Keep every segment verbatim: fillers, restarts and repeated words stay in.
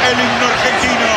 el himno argentino.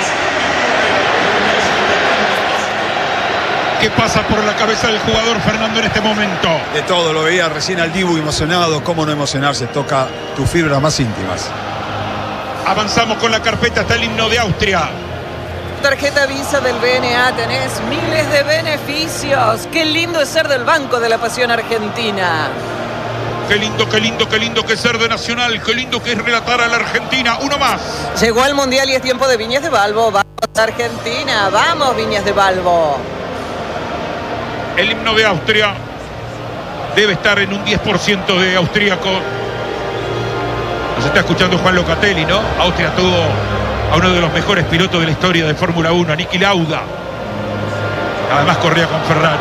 ¿Qué pasa por la cabeza del jugador, Fernando, en este momento? De todo, lo veía recién al Dibu emocionado. ¿Cómo no emocionarse? Toca tus fibras más íntimas. Avanzamos con la carpeta hasta el himno de Austria. Tarjeta Visa del B N A, tenés miles de beneficios. Qué lindo es ser del Banco de la Pasión Argentina. Qué lindo, qué lindo, qué lindo que es ser de Nacional. Qué lindo que es relatar a la Argentina. Uno más. Llegó al Mundial y es tiempo de Viñas de Balbo. Vamos, Argentina. Vamos, Viñas de Balbo. El himno de Austria debe estar en un diez por ciento de austríaco. Nos está escuchando Juan Locatelli, ¿no? Austria tuvo a uno de los mejores pilotos de la historia de Fórmula uno, a Niki Lauda. Además corría con Ferrari.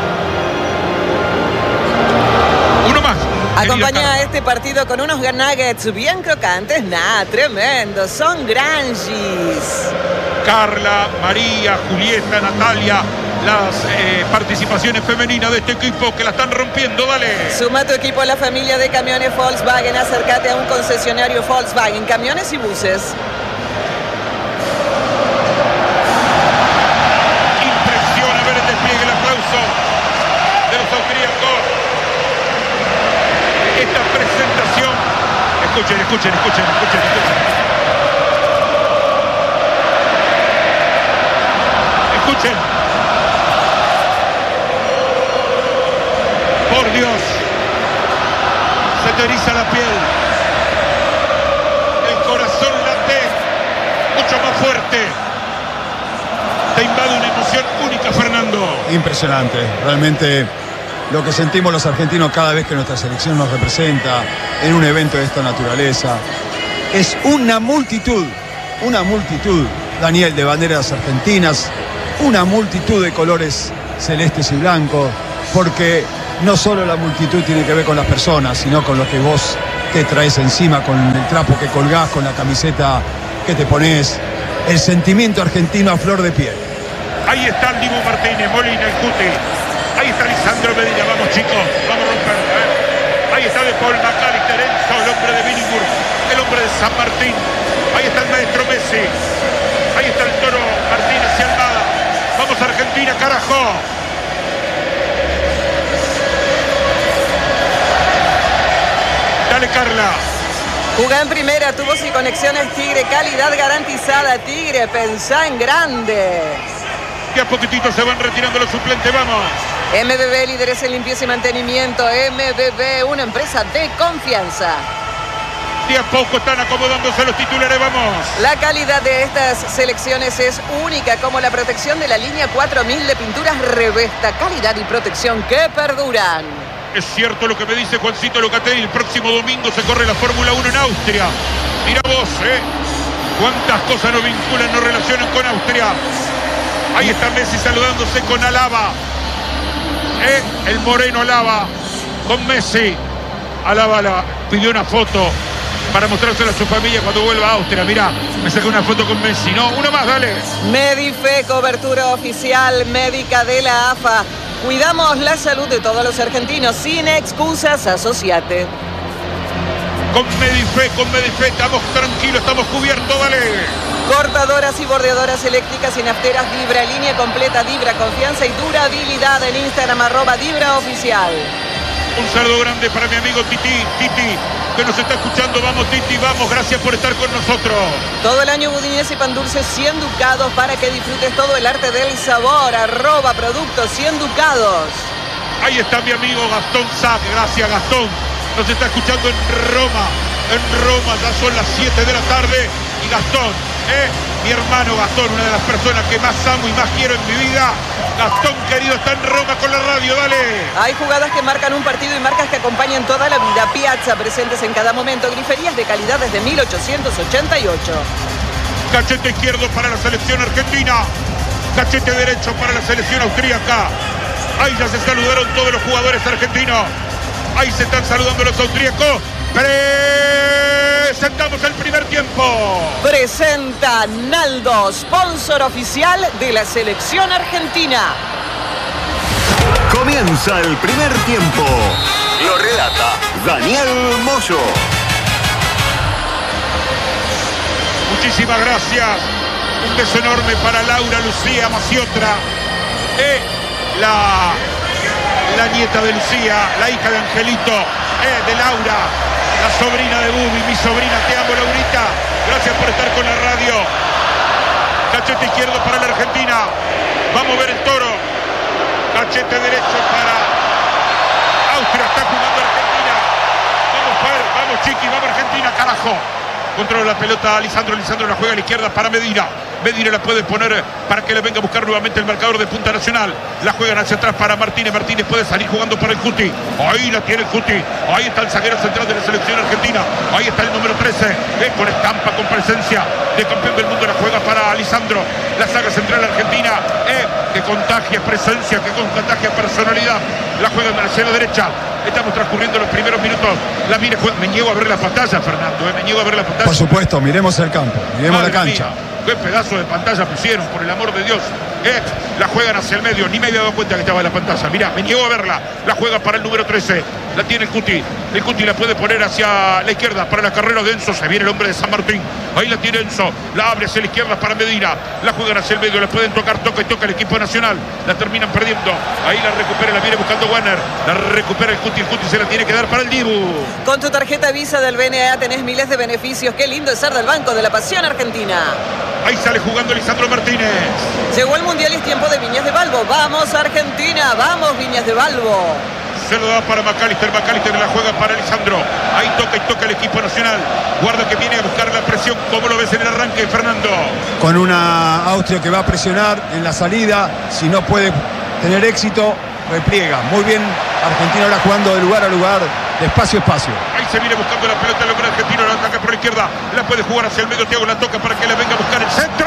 Uno más. Acompaña a este partido con unos nuggets bien crocantes. Nah, tremendo. Son granjis. Carla, María, Julieta, Natalia, las eh, participaciones femeninas de este equipo que la están rompiendo. Dale. Suma tu equipo a la familia de camiones Volkswagen. Acércate a un concesionario Volkswagen, camiones y buses. Impresiona ver el despliegue, el aplauso de los austríacos. Esta presentación. Escuchen, escuchen, escuchen, escuchen, escuchen. Escuchen. Por Dios. Se te eriza la piel. El corazón late mucho más fuerte. Te invade una emoción única, Fernando. Impresionante. Realmente lo que sentimos los argentinos cada vez que nuestra selección nos representa en un evento de esta naturaleza. Es una multitud, una multitud, Daniel, de banderas argentinas, una multitud de colores celestes y blancos, porque no solo la multitud tiene que ver con las personas, sino con lo que vos te traes encima, con el trapo que colgás, con la camiseta que te pones, el sentimiento argentino a flor de piel. Ahí está el Dibu Martínez, Molina, el Cuti. Ahí está Lisandro Medina, vamos chicos, vamos a romper, ¿eh? Ahí está De Paul, McAllister, Enzo, el hombre de Billinghurst, el hombre de San Martín. Ahí está el maestro Messi. Ahí está el Toro Martínez y Almada. Vamos Argentina, carajo. Dale, Carla. Jugá en primera, tubos y conexiones Tigre, calidad garantizada. Tigre, pensá en grande. Y a poquitito se van retirando los suplentes, vamos. M B B, líderes en limpieza y mantenimiento. M B B, una empresa de confianza. Y a poco están acomodándose los titulares, vamos. La calidad de estas selecciones es única, como la protección de la línea cuatro mil de pinturas Revesta. Calidad y protección que perduran. Es cierto lo que me dice Juancito Locatelli. El próximo domingo se corre la Fórmula uno en Austria. Mira vos, ¿eh? Cuántas cosas nos vinculan, nos relacionan con Austria. Ahí está Messi saludándose con Alaba. ¿Eh? El moreno Alaba con Messi. Alaba la, pidió una foto para mostrársela a su familia cuando vuelva a Austria. Mirá, me saqué una foto con Messi. No, una más, dale. Medife, cobertura oficial médica de la A F A. Cuidamos la salud de todos los argentinos. Sin excusas, asociate. Con Medife, con Medife, estamos tranquilos, estamos cubiertos, dale. Cortadoras y bordeadoras eléctricas y nafteras Dibra, línea completa Dibra, confianza y durabilidad. En Instagram, arroba Dibra Oficial. Un saludo grande para mi amigo Titi, Titi, que nos está escuchando. Vamos, Titi, vamos, gracias por estar con nosotros. Todo el año budines y pan dulces cien ducados para que disfrutes todo el arte del sabor. Arroba productos cien ducados. Ahí está mi amigo Gastón Sac, gracias Gastón. Nos está escuchando en Roma, en Roma, ya son las siete de la tarde. Y Gastón, ¿eh? Mi hermano Gastón, una de las personas que más amo y más quiero en mi vida. Gastón, querido, está en Roma con la radio, dale. Hay jugadas que marcan un partido y marcas que acompañan toda la vida. Piazza, presentes en cada momento. Griferías de calidad desde mil ochocientos ochenta y ocho. Cachete izquierdo para la selección argentina. Cachete derecho para la selección austríaca. Ahí ya se saludaron todos los jugadores argentinos. Ahí se están saludando los austríacos. Presentamos el primer tiempo. Presenta Naldo, sponsor oficial de la selección argentina. Comienza el primer tiempo. Lo relata Daniel Moyo. Muchísimas gracias. Un beso enorme para Laura Lucía Maciotra, eh, la, la nieta de Lucía, la hija de Angelito, eh, de Laura, la sobrina de Bubi, mi sobrina, te amo, Laurita. Gracias por estar con la radio. Cachete izquierdo para la Argentina. Vamos a ver el toro. Cachete derecho para Austria. Está jugando Argentina. Vamos, Fer, vamos, Chiqui, vamos Argentina, carajo. Controla la pelota Lisandro, Lisandro la juega a la izquierda para Medina. Medina la puede poner para que le venga a buscar nuevamente el marcador de punta nacional. La juegan hacia atrás para Martínez. Martínez puede salir jugando para el Cuti. Ahí la tiene el Cuti. Ahí está el zaguero central de la selección argentina. Ahí está el número trece. Eh, con estampa, con presencia de campeón del mundo. La juega para Lisandro. La saga central argentina. Eh, que contagia presencia, que contagia personalidad. La juega hacia la derecha. Estamos transcurriendo los primeros minutos. La mire, me niego a ver la pantalla, Fernando. Eh, me niego a ver la pantalla. Por supuesto, miremos el campo, miremos Madre la cancha. Mía, qué pedazo de pantalla pusieron, por el amor de Dios. Eh, la juegan hacia el medio, ni me había dado cuenta que estaba en la pantalla. Mirá, me niego a verla. La juega para el número trece. La tiene el Cuti. El Cuti la puede poner hacia la izquierda para la carrera de Enzo. Se viene el hombre de San Martín. Ahí la tiene Enzo. La abre hacia la izquierda para Medina. La juegan hacia el medio. La pueden tocar, toca y toca el equipo nacional. La terminan perdiendo. Ahí la recupera, la viene buscando Werner. La recupera el Cuti. El Cuti se la tiene que dar para el Dibu. Con tu tarjeta Visa del B N A tenés miles de beneficios. Qué lindo es ser del Banco de la Pasión Argentina. Ahí sale jugando Lisandro Martínez. Llegó el Mundial y es tiempo de Viñas de Balbo. ¡Vamos, Argentina! ¡Vamos, Viñas de Balbo! Se lo da para McAllister, McAllister la juega para Lisandro. Ahí toca y toca el equipo nacional. Guarda que viene a buscar la presión. ¿Cómo lo ves en el arranque, Fernando? Con una Austria que va a presionar en la salida. Si no puede tener éxito, repliega. Muy bien Argentina ahora jugando de lugar a lugar, de espacio a espacio. Ahí se viene buscando la pelota el hombre argentino. La ataca por la izquierda. La puede jugar hacia el medio. Thiago la toca para que le venga a buscar el centro.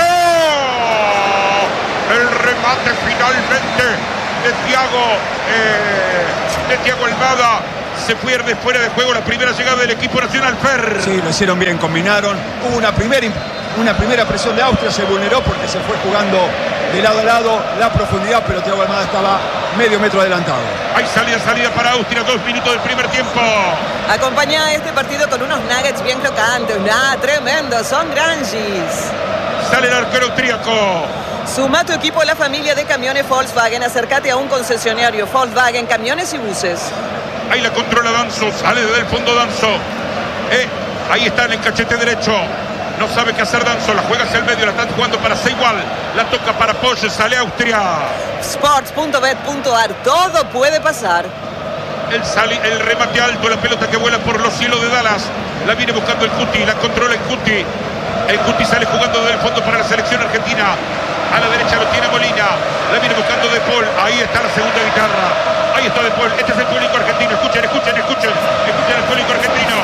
El remate finalmente de Thiago, eh, de Thiago Almada. Se pierde fuera de juego la primera llegada del equipo nacional. Fer. Sí, lo hicieron bien, combinaron. Hubo una primera, una primera presión de Austria, se vulneró porque se fue jugando de lado a lado la profundidad, pero Thiago Almada estaba medio metro adelantado. Hay salida, salida para Austria, dos minutos del primer tiempo. Acompaña este partido con unos nuggets bien crocantes. ¡Nah, tremendo! Son granjis. Sale el arquero austríaco. Suma tu equipo a la familia de camiones Volkswagen. Acércate a un concesionario Volkswagen, camiones y buses. Ahí la controla Danzo, sale desde el fondo Danzo. Eh, ahí está en el cachete derecho. No sabe qué hacer Danzo, la juega hacia el medio, la están jugando para Seigual. La toca para Poche, sale Austria. Sports punto bet punto ar, todo puede pasar. El, sali, el remate alto, la pelota que vuela por los cielos de Dallas. La viene buscando el Cuti, la controla el Cuti. El Cuti sale jugando desde el fondo para la selección argentina. A la derecha lo tiene Molina. La viene buscando De Paul. Ahí está la segunda guitarra. Ahí está De Paul. Este es el público argentino. Escuchen, escuchen, escuchen. Escuchen al público argentino.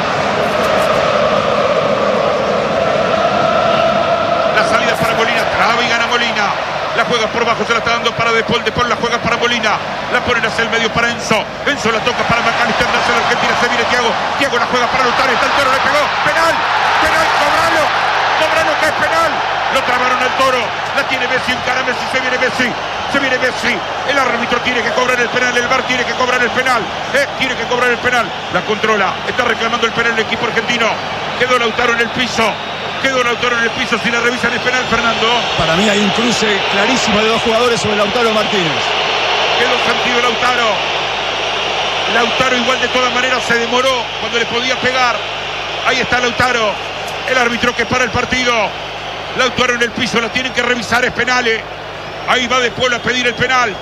La salida para Molina. Traba y gana Molina. La juega por bajo, se la está dando para De Paul. De Paul la juega para Molina. La ponen hacia el medio para Enzo. Enzo la toca para McAllister. Nace la Argentina. Se viene Thiago. Thiago la juega para Lautaro. Está el toro. Le pegó. Penal. Penal. Cobralo. Cobralo que es penal. Lo trabaron al toro. La tiene Messi. Encara Messi. Se viene Messi. Se viene Messi. El árbitro tiene que cobrar el penal. El V A R tiene que cobrar el penal. Eh, tiene que cobrar el penal. La controla. Está reclamando el penal el equipo argentino. Quedó Lautaro en el piso. Quedó Lautaro en el piso. Si la revisan el penal, Fernando. Para mí hay un cruce clarísimo de dos jugadores sobre Lautaro Martínez. Quedó sentido Lautaro. Lautaro igual de todas maneras se demoró cuando le podía pegar. Ahí está Lautaro. El árbitro que para el partido. Lautaro en el piso. La tienen que revisar. Es penal. Ahí va De Paul a pedir el penal.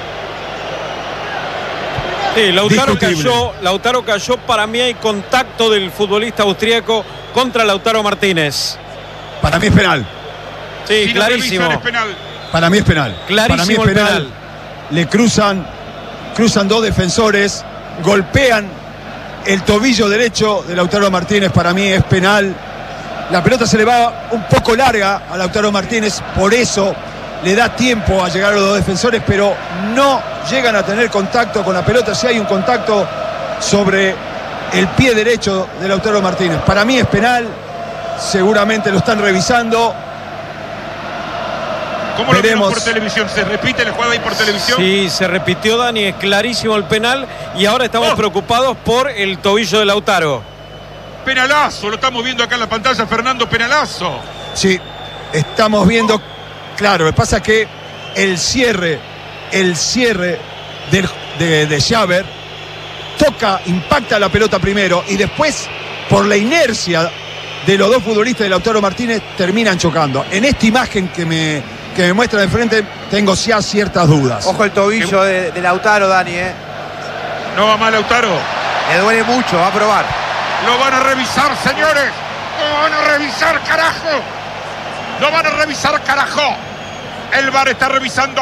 Sí, Lautaro Discutible. cayó, Lautaro cayó. Para mí hay contacto del futbolista austríaco contra Lautaro Martínez. Para mí es penal. Sí, Si lo clarísimo. revisan, es penal. Para mí es penal. Clarísimo Para mí es el penal. penal. Le cruzan, cruzan dos defensores, golpean el tobillo derecho de Lautaro Martínez. Para mí es penal. La pelota se le va un poco larga a Lautaro Martínez, por eso le da tiempo a llegar a los dos defensores, pero no llegan a tener contacto con la pelota. Si hay un contacto sobre el pie derecho de Lautaro Martínez. Para mí es penal. Seguramente lo están revisando. ¿Cómo lo vieron Veremos. por televisión? ¿Se repite la jugada ahí por televisión? Sí, se repitió, Dani, es clarísimo el penal y ahora estamos Oh. preocupados por el tobillo de Lautaro. penalazo, lo estamos viendo acá en la pantalla, Fernando, penalazo. Sí, estamos viendo, claro, lo que pasa es que el cierre, el cierre del, de, de Xaver toca, impacta la pelota primero y después, por la inercia de los dos futbolistas de Lautaro Martínez, terminan chocando. En esta imagen que me, que me muestra de frente, tengo ya ciertas dudas. Ojo el tobillo de, de Lautaro, Dani, ¿eh? No va mal Lautaro. Le duele mucho, va a probar. Lo van a revisar, señores. Lo van a revisar, carajo. Lo van a revisar, carajo. El V A R está revisando.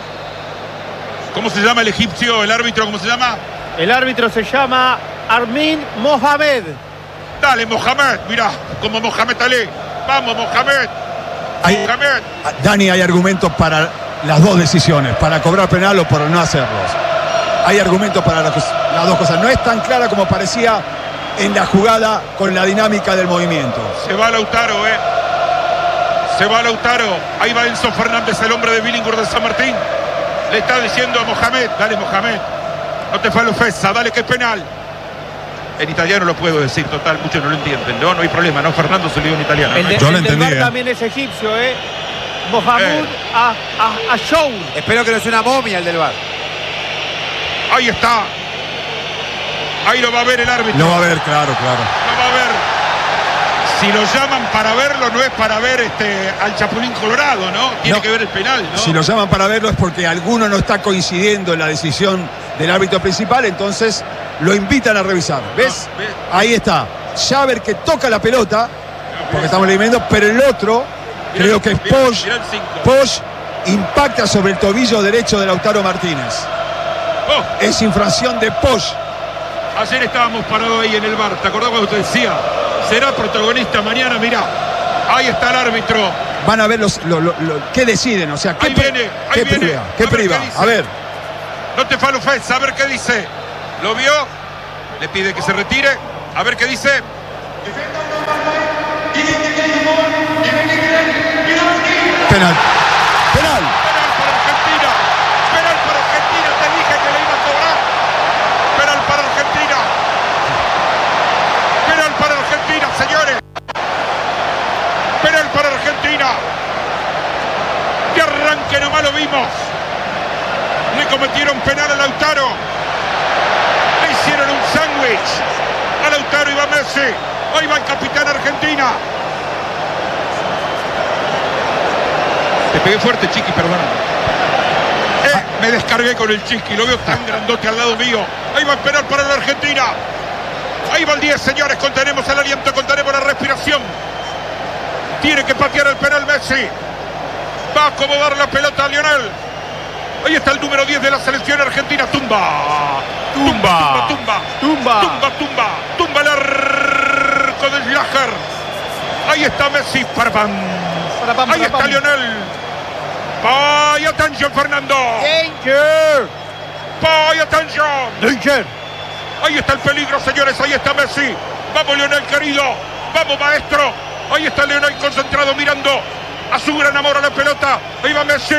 ¿Cómo se llama el egipcio, el árbitro? ¿Cómo se llama? El árbitro se llama Armin Mohamed. Dale, Mohamed. Mira, como Mohamed Ali. Vamos, Mohamed. Hay, Mohamed. Dani, hay argumentos para las dos decisiones, para cobrar penal o por no hacerlos. Hay argumentos para las, las dos cosas. No es tan clara como parecía en la jugada con la dinámica del movimiento. Se va Lautaro, eh. Se va Lautaro. Ahí va Enzo Fernández, el hombre de Billingur de San Martín. Le está diciendo a Mohamed, dale Mohamed, no te falo fesa, dale que es penal. En italiano lo puedo decir, total, muchos no lo entienden. No, no hay problema, no, Fernando se lo digo en italiano. El, ¿no? de, Yo lo el del entendí, V A R eh. también es egipcio, ¿eh? Mohamed Eh. a, a, a Show. Espero que no sea una momia el del V A R. Ahí está. Ahí lo va a ver el árbitro. Lo va a ver, claro, claro. Lo va a ver. Si lo llaman para verlo, no es para ver este al Chapulín Colorado, ¿no? Tiene No. que ver el penal, ¿no? Si lo llaman para verlo es porque alguno no está coincidiendo en la decisión del árbitro principal, entonces lo invitan a revisar. ¿Ves? Ah, ¿ves? Ahí está. Xaver que toca la pelota, porque estamos leyendo, pero el otro, Mirá, creo que es mirá, Posch. mirá el cinco. Posch impacta sobre el tobillo derecho de Lautaro Martínez. Oh, Es infracción de Posch. ayer estábamos parados ahí en el bar. ¿Te acordás cuando te decía? Será protagonista mañana, mirá. Ahí está el árbitro. Van a ver los, lo, lo, lo- qué deciden, o sea, qué, Ahí pri- viene, ahí qué viene. priva, qué A ver priva. qué dice. A ver, No te falo fes, a ver qué dice. ¿Lo vio? Le pide que se retire. A ver qué dice. penal. Penal. Penal para Argentina. Penal para Argentina. Te dije que le iba a cobrar. Penal para Argentina. Penal para Argentina, señores. Penal para Argentina. De arranque nomás lo vimos. Le cometieron penal a Lautaro. Le hicieron un sándwich. A Lautaro iba Messi. Ahí va el capitán Argentina. Te pegué fuerte, Chiqui, perdón. Eh, me descargué con el Chiqui, lo veo tan grandote al lado mío. Ahí va el penal para la Argentina. Ahí va el diez, señores, contenemos el aliento, contenemos la respiración. Tiene que patear el penal Messi. Va a acomodar la pelota a Lionel. Ahí está el número diez de la selección argentina. Tumba. Tumba, tumba, tumba. Tumba. Tumba, tumba. Tumba el arco de Schlager. Ahí está Messi. Para pam. Para pam, Ahí para está pam. Lionel. Vaya atención, Fernando. Danger. Vaya atención. Danger. Ahí está el peligro, señores. Ahí está Messi. Vamos, Lionel, querido. Vamos, maestro. Ahí está Lionel concentrado mirando a su gran amor a la pelota. Ahí va Messi.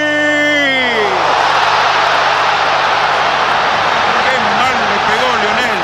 Qué mal le pegó Lionel.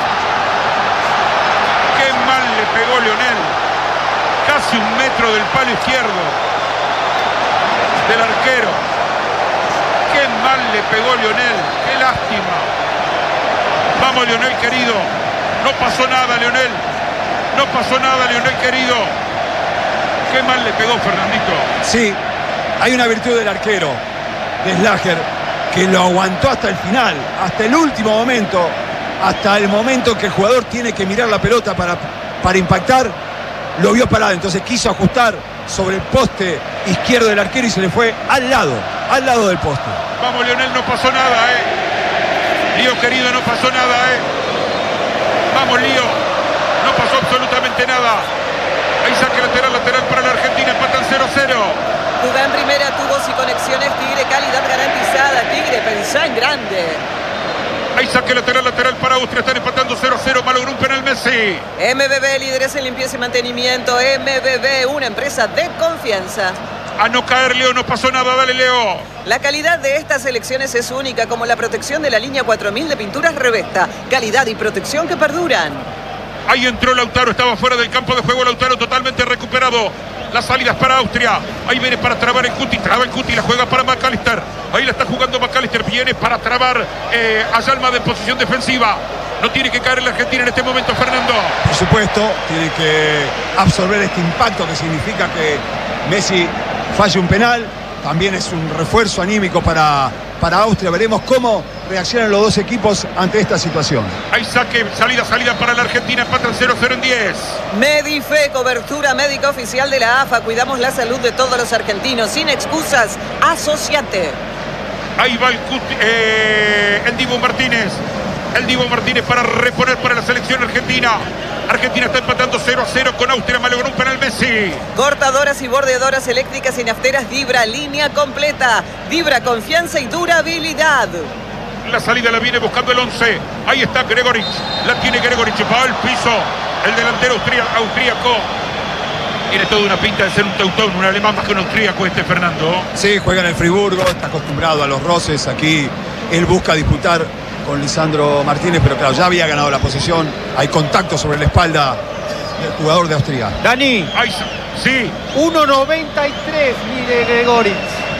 Qué mal le pegó Lionel. Casi un metro del palo izquierdo del arquero. Qué mal le pegó Lionel. Qué lástima. Vamos, Lionel, querido. No pasó nada, Lionel. No pasó nada, Lionel, querido. Qué mal le pegó Fernandito. Sí, hay una virtud del arquero, de Schlager, que lo aguantó hasta el final, hasta el último momento, hasta el momento que el jugador tiene que mirar la pelota para, para impactar, lo vio parado, entonces quiso ajustar sobre el poste izquierdo del arquero y se le fue al lado, al lado del poste. Vamos, Lionel, no pasó nada, eh. Lío, querido, no pasó nada, eh. Vamos, Lío. No pasó absolutamente nada. Ahí saque lateral, lateral para la Argentina, empatan cero cero. Jugá en primera, tubos y conexiones Tigre, calidad garantizada. Tigre, pensá en grande. Ahí saque lateral, lateral para Austria, están empatando cero cero, malogró un penal Messi. M B B, líderes en limpieza y mantenimiento. M B B, una empresa de confianza. A no caer, Leo, no pasó nada, dale, Leo. La calidad de estas elecciones es única, como la protección de la línea cuatro mil de pinturas Revesta. Calidad y protección que perduran. Ahí entró Lautaro, estaba fuera del campo de juego. Lautaro totalmente recuperado. Las salidas para Austria. Ahí viene para trabar el Cuti. Traba el Cuti, la juega para McAllister. Ahí la está jugando McAllister. Viene para trabar eh, a Yalma de posición defensiva. No tiene que caer en la Argentina en este momento, Fernando. Por supuesto, tiene que absorber este impacto que significa que Messi falle un penal. También es un refuerzo anímico para, para Austria. Veremos cómo reaccionan los dos equipos ante esta situación. Hay saque, salida, salida para la Argentina. Empatan cero cero en diez. Medife, cobertura médica oficial de la A F A. Cuidamos la salud de todos los argentinos. Sin excusas, asociate. Ahí va el, Cuti, eh, el Dibu Martínez. El Dibu Martínez para reponer para la selección argentina. Argentina está empatando cero a cero con Austria. Malogró un penal Messi. Cortadoras y bordeadoras eléctricas y nafteras Dibra. Línea completa. Dibra, confianza y durabilidad. La salida la viene buscando el once. Ahí está Gregoric. La tiene Gregoric. Va al piso. El delantero austríaco. Tiene toda una pinta de ser un teutón, un alemán más que un austríaco este, Fernando. Sí, juega en el Friburgo. Está acostumbrado a los roces. Aquí él busca disputar con Lisandro Martínez, pero claro, ya había ganado la posición. Hay contacto sobre la espalda del jugador de Austria. Dani. Ay, sí. uno noventa y tres, mire Gregoric.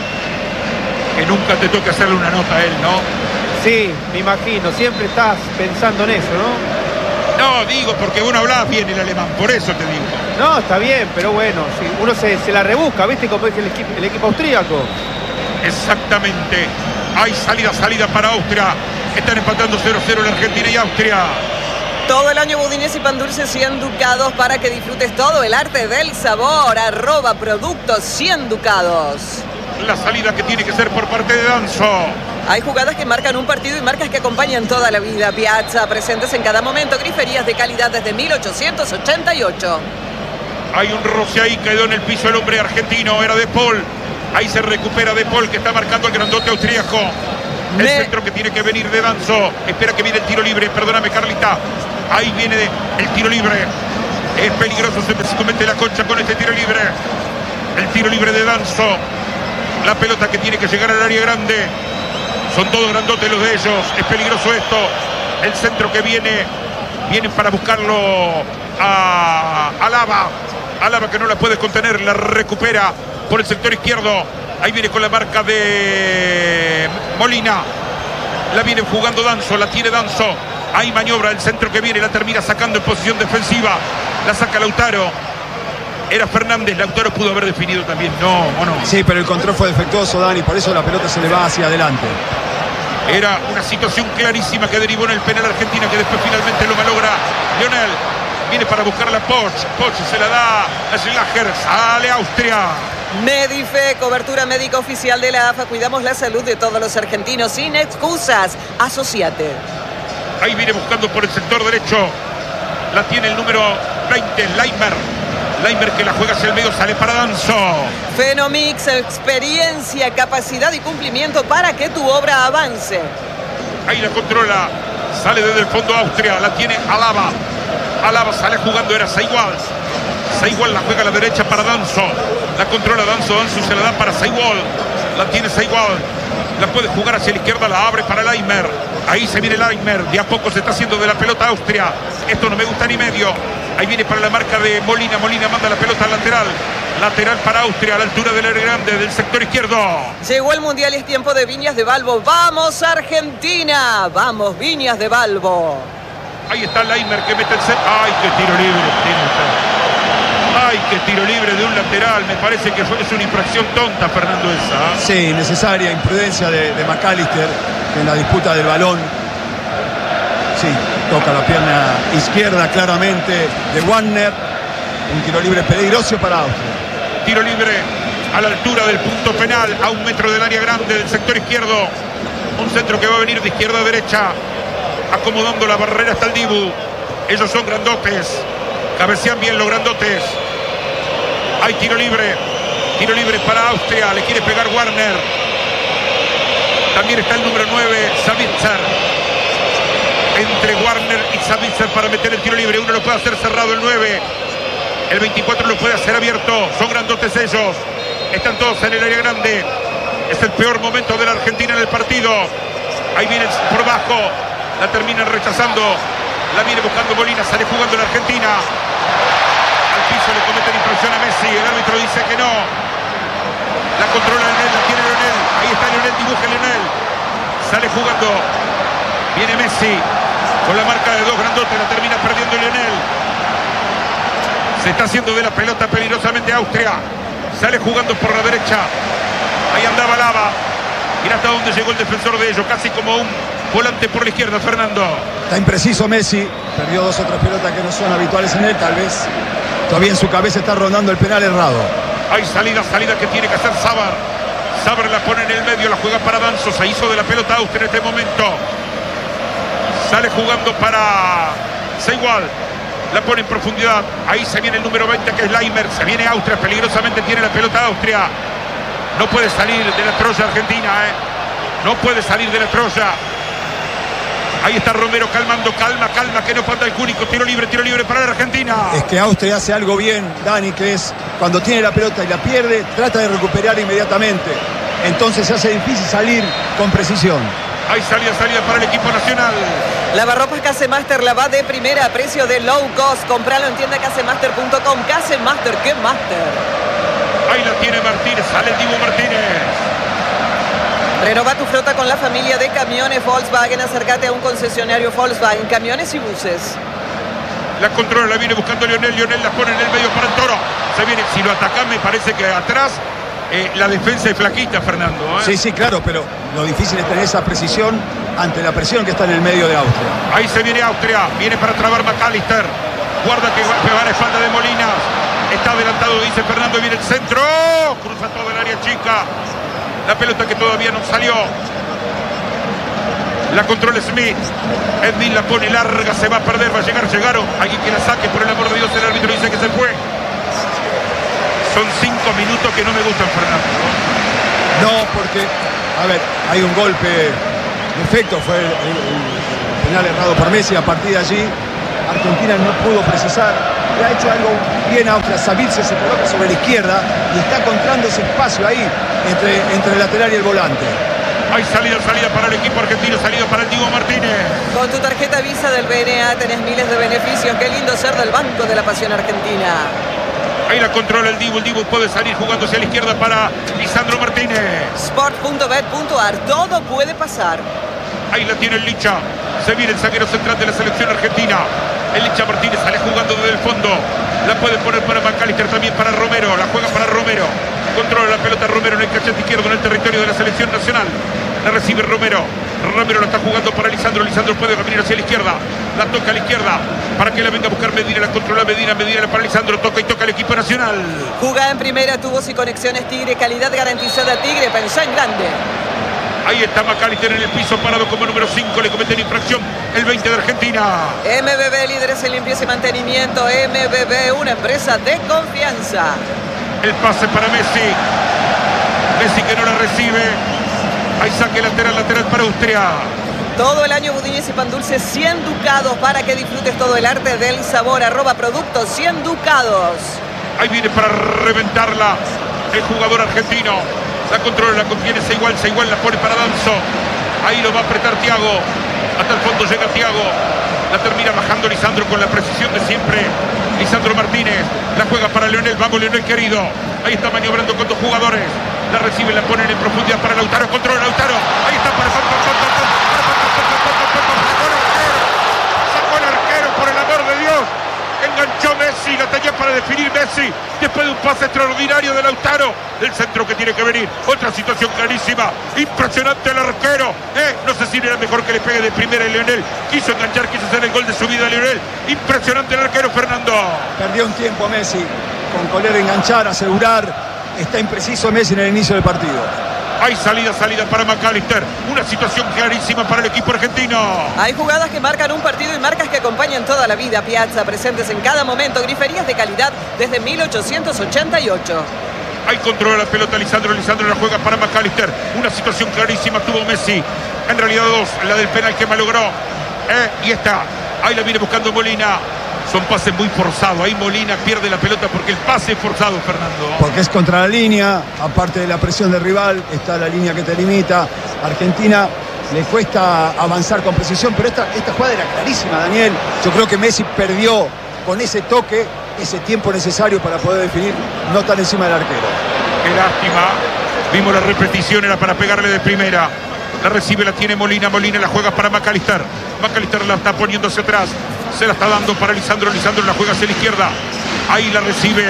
Que nunca te toque hacerle una nota a él, ¿no? Sí, me imagino. Siempre estás pensando en eso, ¿no? No, digo, porque uno hablaba bien el alemán, por eso te digo. No, está bien, pero bueno, si uno se, se la rebusca, ¿viste? Como es el equipo, el equipo austríaco. Exactamente. Hay salida, salida para Austria. Están empatando cero cero la Argentina y Austria. Todo el año budines y pan dulce cien ducados para que disfrutes todo el arte del sabor. Arroba productos cien ducados. La salida que tiene que ser por parte de Danzo. Hay jugadas que marcan un partido y marcas que acompañan toda la vida. Piazza, presentes en cada momento. Griferías de calidad desde mil ochocientos ochenta y ocho. Hay un roce ahí, quedó en el piso el hombre argentino. Era De Paul. Ahí se recupera De Paul, que está marcando el grandote austríaco. El Me... centro que tiene que venir de Danzo. Espera que viene el tiro libre. Perdóname, Carlita. Ahí viene el tiro libre. Es peligroso. Se comete la concha con este tiro libre. El tiro libre de Danzo. La pelota que tiene que llegar al área grande. Son todos grandotes los de ellos. Es peligroso esto. El centro que viene. Viene para buscarlo a Alaba. Alaba que no la puede contener. La recupera por el sector izquierdo. Ahí viene con la marca de Molina. La viene jugando Danzo. La tiene Danzo. Ahí maniobra el centro que viene. La termina sacando en posición defensiva. La saca Lautaro. Era Fernández. Lautaro pudo haber definido también. No, o no. Sí, pero el control fue defectuoso, Dani. Por eso la pelota se le va hacia adelante. Era una situación clarísima que derivó en el penal argentina, que después finalmente lo malogra Lionel. Viene para buscar la Poch. Poch se la da a Schlager. Sale Austria. Medife, cobertura médica oficial de la A F A. Cuidamos la salud de todos los argentinos sin excusas. Asociate. Ahí viene buscando por el sector derecho. La tiene el número veinte, Leimer. Leimer que la juega hacia el medio, sale para Danzo. Fenomix, experiencia, capacidad y cumplimiento para que tu obra avance. Ahí la controla. Sale desde el fondo Austria. La tiene Alaba. Alaba sale jugando, era Saigual. Saigual la juega a la derecha para Danzo. La controla Danzo. Danzo se la da para Saigual. La tiene Saigual. La puede jugar hacia la izquierda, la abre para Leimer. Ahí se viene Leimer. De a poco se está haciendo de la pelota Austria. Esto no me gusta ni medio. Ahí viene para la marca de Molina. Molina manda la pelota al lateral. Lateral para Austria a la altura del área grande del sector izquierdo. Llegó el Mundial y es tiempo de Viñas de Balbo. ¡Vamos Argentina! ¡Vamos Viñas de Balbo! Ahí está Leimer que mete el set. ¡Ay, qué tiro libre! ¡Ay, qué tiro libre de un lateral! Me parece que fue, es una infracción tonta, Fernando, esa. Sí, necesaria imprudencia de, de McAllister en la disputa del balón. Sí, toca la pierna izquierda claramente de Wagner. Un tiro libre peligroso para Austria. Tiro libre a la altura del punto penal, a un metro del área grande del sector izquierdo. Un centro que va a venir de izquierda a derecha, acomodando la barrera hasta el Dibu. Ellos son grandotes, cabecean bien los grandotes. Hay tiro libre, tiro libre para Austria, le quiere pegar Warner. También está el número nueve, Sabitzer. Entre Warner y Sabitzer para meter el tiro libre. Uno lo puede hacer cerrado, el nueve. El veinticuatro lo puede hacer abierto. Son grandotes ellos. Están todos en el área grande. Es el peor momento de la Argentina en el partido. Ahí viene por bajo. La terminan rechazando. La viene buscando Molina, sale jugando la Argentina. Al piso le cometen infracción a Messi. El árbitro dice que no. La controla Lionel, la tiene Lionel. Ahí está Lionel, dibuja Lionel. Sale jugando. Viene Messi con la marca de dos grandotes. La termina perdiendo Lionel. Se está haciendo de la pelota peligrosamente Austria. Sale jugando por la derecha. Ahí andaba Lava. Mira hasta dónde llegó el defensor de ellos. Casi como un volante por la izquierda, Fernando. Está impreciso Messi. Perdió dos o tres pelotas que no son habituales en él. Tal vez todavía en su cabeza está rondando el penal errado. Hay salida, salida que tiene que hacer Sabar. Sabar la pone en el medio, la juega para Danzo. Se hizo de la pelota Austria en este momento. Sale jugando para Seigual. La pone en profundidad. Ahí se viene el número veinte, que es Leimer. Se viene Austria, peligrosamente tiene la pelota Austria. No puede salir de la Troya Argentina, ¿eh? No puede salir de la Troya. Ahí está Romero calmando, calma, calma, que no falta el único. Tiro libre, tiro libre para la Argentina. Es que Austria hace algo bien, Dani, que es cuando tiene la pelota y la pierde, trata de recuperar inmediatamente. Entonces se hace difícil salir con precisión. Hay salida, salida para el equipo nacional. Lavarropas Casemaster la va de primera a precio de low cost. Compralo en tienda casemaster punto com. Casemaster, ¿qué master? Ahí la tiene Martínez, sale el Dibu Martínez. Renova tu flota con la familia de camiones Volkswagen. Acércate a un concesionario Volkswagen, camiones y buses. La controla, la viene buscando Lionel. Lionel la pone en el medio para el Toro. Se viene, si lo atacan me parece que atrás eh, la defensa es flaquita, Fernando. ¿eh? Sí, sí, claro, pero lo difícil es tener esa precisión ante la presión que está en el medio de Austria. Ahí se viene Austria, viene para trabar McAllister. Guarda que va a la espalda de Molina. Está adelantado, dice Fernando, viene el centro. Cruza todo el área chica. La pelota que todavía no salió. La controla Smith. Smith la pone larga, se va a perder, va a llegar, llegaron. Alguien que la saque, por el amor de Dios, el árbitro dice que se fue. Son cinco minutos que no me gustan, Fernando. No, porque, a ver, hay un golpe de efecto, fue el, el, el penal errado por Messi. A partir de allí, Argentina no pudo precisar. Le ha hecho algo bien Austria. Sabitzer se coloca sobre la izquierda y está encontrando ese espacio ahí entre, entre el lateral y el volante. Hay salida, salida para el equipo argentino, salida para el Dibu Martínez. Con tu tarjeta Visa del B N A tenés miles de beneficios. Qué lindo ser del Banco de la Pasión Argentina. Ahí la controla el Dibu. El Dibu puede salir jugando hacia la izquierda para Lisandro Martínez. sport punto bet punto ar. Todo puede pasar. Ahí la tiene el Licha. Se viene el zaguero central de la selección argentina. El Licha Martínez sale jugando desde el fondo. La puede poner para McAllister, también para Romero. La juega para Romero. Controla la pelota Romero en el cachete izquierdo, en el territorio de la selección nacional. La recibe Romero. Romero la está jugando para Lisandro. Lisandro puede venir hacia la izquierda. La toca a la izquierda para que la venga a buscar Medina. La controla Medina. Medina para Lisandro. Toca y toca el equipo nacional. Jugá en primera, tubos y conexiones Tigre. Calidad garantizada Tigre. Pensá en grande. Ahí está McAllister en el piso, parado como número cinco. Le cometen infracción el veinte de Argentina. M B B, líderes en limpieza y mantenimiento. M B B, una empresa de confianza. El pase para Messi. Messi que no la recibe. Ahí saque lateral, lateral para Austria. Todo el año budines y pan dulce, cien ducados para que disfrutes todo el arte del sabor. Arroba productos, cien ducados. Ahí viene para reventarla el jugador argentino. La controla, la contiene Seigual. Seigual la pone para Danzo. Ahí lo va a apretar Thiago. Hasta el fondo llega Thiago. La termina bajando Lisandro con la precisión de siempre. Lisandro Martínez. La juega para Lionel. Vamos, Lionel querido. Ahí está maniobrando con dos jugadores. La recibe, la ponen en profundidad para Lautaro. Controla Lautaro. Ahí está para sacó el arquero, por el amor de Dios. Enganchó Messi, la tenía para definir Messi. Después de un pase extraordinario de Lautaro. El centro que tiene que venir. Otra situación clarísima. Impresionante el arquero. Eh, no sé si era mejor que le pegue de primera a Lionel. Quiso enganchar, quiso hacer el gol de su vida a Lionel. Impresionante el arquero, Fernando. Perdió un tiempo Messi. Con Coller enganchar, asegurar. Está impreciso Messi en el inicio del partido. Hay salida, salida para McAllister. Una situación clarísima para el equipo argentino. Hay jugadas que marcan un partido y marcas que acompañan toda la vida. Piazza, presentes en cada momento. Griferías de calidad desde mil ochocientos ochenta y ocho. Ahí controla la pelota Lisandro. Lisandro la juega para McAllister. Una situación clarísima tuvo Messi. En realidad dos. La del penal que malogró. Eh, y está. Ahí la viene buscando Molina. Son pases muy forzados. Ahí Molina pierde la pelota porque el pase es forzado, Fernando. Porque es contra la línea. Aparte de la presión del rival, está la línea que te limita. Argentina le cuesta avanzar con precisión, pero esta, esta jugada era clarísima, Daniel. Yo creo que Messi perdió con ese toque ese tiempo necesario para poder definir, no tan encima del arquero. Qué lástima. Vimos la repetición, era para pegarle de primera. La recibe, la tiene Molina. Molina la juega para McAllister. McAllister la está poniendo hacia atrás. Se la está dando para Lisandro. Lisandro la juega hacia la izquierda. Ahí la recibe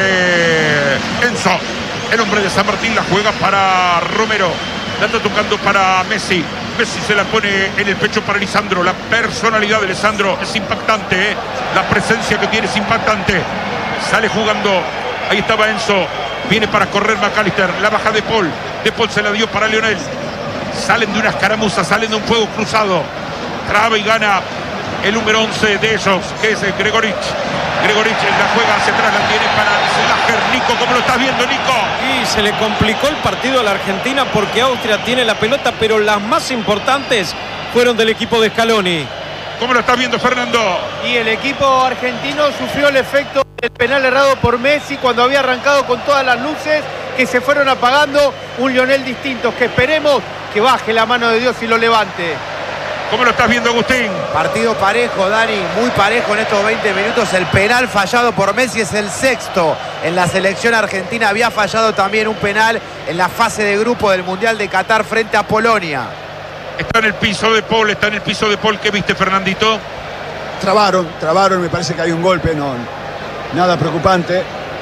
Enzo. El hombre de San Martín la juega para Romero. La está tocando para Messi. Messi se la pone en el pecho para Lisandro. La personalidad de Lisandro es impactante, ¿eh? La presencia que tiene es impactante. Sale jugando. Ahí estaba Enzo. Viene para correr McAllister. La baja de Paul. De Paul se la dio para Lionel. Salen de una escaramuza. Salen de un fuego cruzado. Traba y gana el número once de ellos, que es Gregorich. Gregorich la juega hacia atrás. La tiene para Slager. Nico, ¿cómo lo estás viendo, Nico? Y se le complicó el partido a la Argentina porque Austria tiene la pelota, pero las más importantes fueron del equipo de Scaloni. ¿Cómo lo estás viendo, Fernando? Y el equipo argentino sufrió el efecto del penal errado por Messi cuando había arrancado con todas las luces que se fueron apagando. Un Lionel distinto, que esperemos que baje la mano de Dios y lo levante. ¿Cómo lo estás viendo, Agustín? Partido parejo, Dani, muy parejo en estos veinte minutos. El penal fallado por Messi es el sexto en la selección argentina. Había fallado también un penal en la fase de grupo del Mundial de Qatar frente a Polonia. Está en el piso de Paul, está en el piso de Paul. ¿Qué viste, Fernandito? Trabaron, trabaron, me parece que hay un golpe, no, nada preocupante,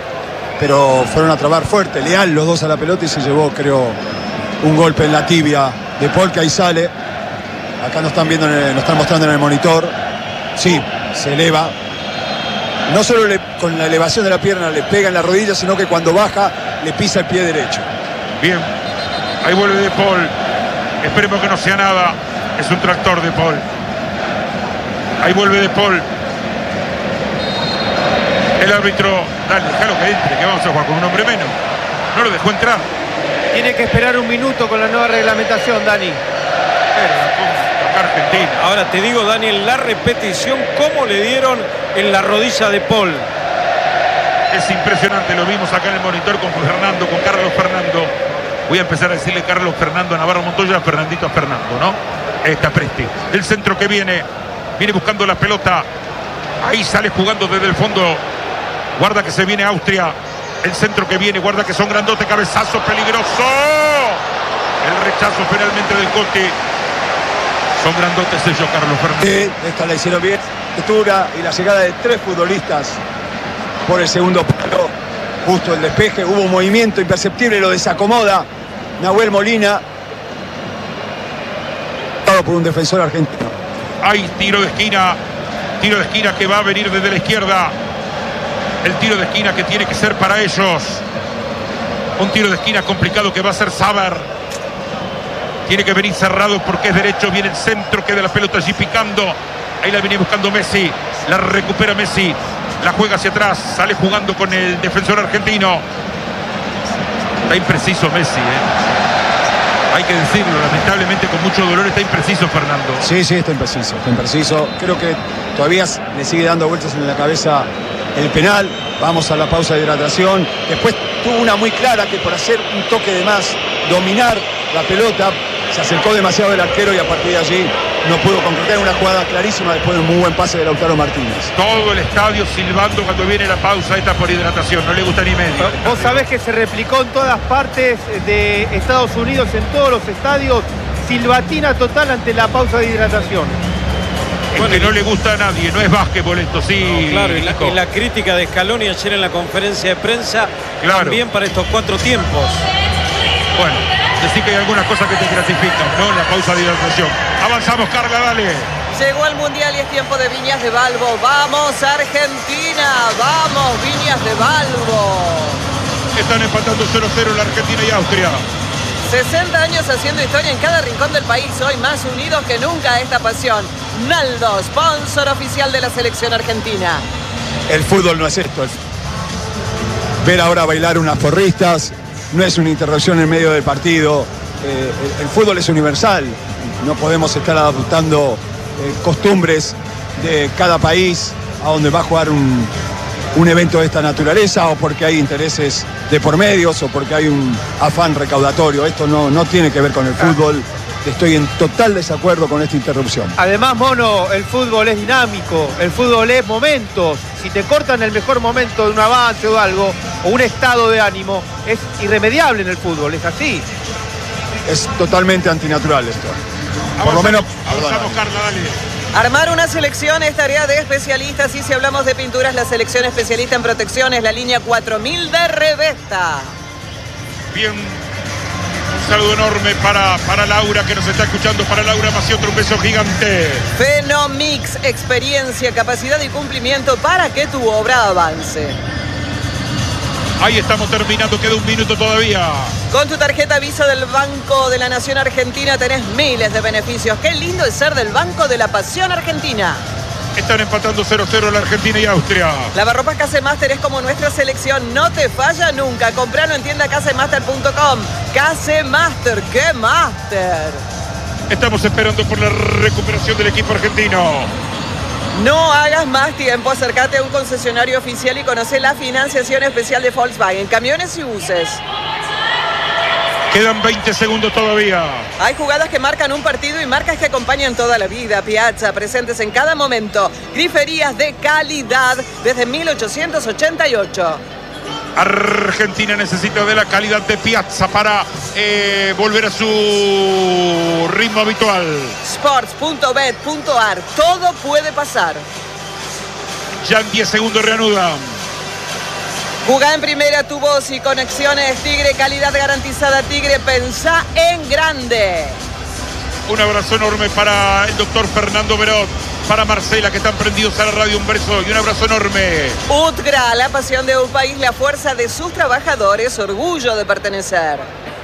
pero fueron a trabar fuerte, leal los dos a la pelota y se llevó, creo, un golpe en la tibia de Paul, que ahí sale. Acá nos están viendo, en el, nos están mostrando en el monitor. Sí, se eleva. No solo le, con la elevación de la pierna le pega en la rodilla, sino que cuando baja le pisa el pie derecho. Bien, ahí vuelve de Paul. Esperemos que no sea nada. Es un tractor de Paul. Ahí vuelve de Paul. El árbitro, dale, déjalo que entre, que vamos a jugar con un hombre menos. No lo dejó entrar. Tiene que esperar un minuto con la nueva reglamentación, Dani. Argentina. Ahora te digo, Daniel, la repetición, cómo le dieron en la rodilla de Paul. Es impresionante, lo vimos acá en el monitor con Fernando, con Carlos Fernando. Voy a empezar a decirle Carlos Fernando a Navarro Montoya, a Fernandito a Fernando, ¿no? Está Presti. El centro que viene, viene buscando la pelota. Ahí sale jugando desde el fondo. Guarda que se viene Austria. El centro que viene, guarda que son grandotes, cabezazo peligroso. El rechazo finalmente del Coti. Son grandotes ellos, Carlos Fernández. Sí, esta la hicieron bien. Altura y la llegada de tres futbolistas por el segundo palo. Justo el despeje. Hubo un movimiento imperceptible, lo desacomoda Nahuel Molina. Por un defensor argentino. Hay tiro de esquina. Tiro de esquina que va a venir desde la izquierda. El tiro de esquina que tiene que ser para ellos. Un tiro de esquina complicado que va a ser Saber. Tiene que venir cerrado porque es derecho. Viene el centro, queda la pelota allí picando. Ahí la viene buscando Messi. La recupera Messi. La juega hacia atrás. Sale jugando con el defensor argentino. Está impreciso Messi, ¿eh? Hay que decirlo. Lamentablemente con mucho dolor está impreciso, Fernando. Sí, sí, está impreciso. Está impreciso. Creo que todavía le sigue dando vueltas en la cabeza el penal. Vamos a la pausa de hidratación. Después tuvo una muy clara que por hacer un toque de más, dominar la pelota, se acercó demasiado el arquero y a partir de allí no pudo concretar una jugada clarísima después de un muy buen pase de Lautaro Martínez. Todo el estadio silbando cuando viene la pausa esta por hidratación. No le gusta ni medio. Vos sabés que se replicó en todas partes de Estados Unidos, en todos los estadios. Silbatina total ante la pausa de hidratación. Es bueno, que no le gusta a nadie, no es básquetbol esto, sí. No, claro, y la, y la crítica de Scaloni ayer en la conferencia de prensa, claro, también para estos cuatro tiempos. Bueno, decir que hay algunas cosas que te gratifican, ¿no? La pausa de hidratación. Avanzamos, Carla, dale. Llegó el Mundial y es tiempo de Viñas de Balbo. ¡Vamos, Argentina! ¡Vamos, Viñas de Balbo! Están empatando cero cero la Argentina y Austria. sesenta años haciendo historia en cada rincón del país. Hoy más unidos que nunca a esta pasión. Naldo, sponsor oficial de la selección argentina. El fútbol no es esto. Ver ahora bailar unas porristas no es una interrupción en medio del partido. Eh, el, el fútbol es universal. No podemos estar adaptando eh, costumbres de cada país a donde va a jugar un, un evento de esta naturaleza, o porque hay intereses de por medios o porque hay un afán recaudatorio. Esto no, no tiene que ver con el fútbol. estoy en total desacuerdo con esta interrupción. Además, Mono, el fútbol es dinámico, el fútbol es momentos. Si te cortan el mejor momento de un avance o algo, o un estado de ánimo, es irremediable en el fútbol, es así. Es totalmente antinatural esto. Por lo menos... Avanzamos, Carla, dale. Armar una selección es tarea de especialistas y si hablamos de pinturas, la selección especialista en protección es la línea cuatro mil de Revesta. Bien, un saludo enorme para, para Laura que nos está escuchando. Para Laura Maciotto, un beso gigante. Fenomix, experiencia, capacidad y cumplimiento para que tu obra avance. Ahí estamos terminando, queda un minuto todavía. Con tu tarjeta Visa del Banco de la Nación Argentina tenés miles de beneficios. Qué lindo es ser del Banco de la Pasión Argentina. Están empatando cero cero la Argentina y Austria. Lavarropas Casemaster es como nuestra selección, no te falla nunca. Compralo en tienda casemaster punto com. Casemaster, ¡qué máster! Estamos esperando por la recuperación del equipo argentino. No hagas más tiempo, acércate a un concesionario oficial y conoce la financiación especial de Volkswagen, camiones y buses. Quedan veinte segundos todavía. Hay jugadas que marcan un partido y marcas que acompañan toda la vida. Piazza, presentes en cada momento. Griferías de calidad desde mil ochocientos ochenta y ocho. Argentina necesita de la calidad de Piazza para eh, volver a su ritmo habitual. Sports punto bet punto ar, todo puede pasar. Ya en diez segundos reanudan. Jugá en primera tu voz y conexiones Tigre, calidad garantizada Tigre, pensá en grande. Un abrazo enorme para el doctor Fernando Berot, para Marcela que están prendidos a la radio, un beso y un abrazo enorme. Utgra, la pasión de un país, la fuerza de sus trabajadores, orgullo de pertenecer.